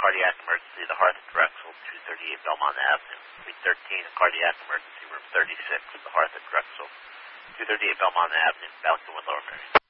cardiac emergency, the Hearth at Drexel, 238 Belmont Avenue. Suite 13, a cardiac emergency, room 36, the Hearth at Drexel, 238 Belmont Avenue, Balcony, Lower Merion.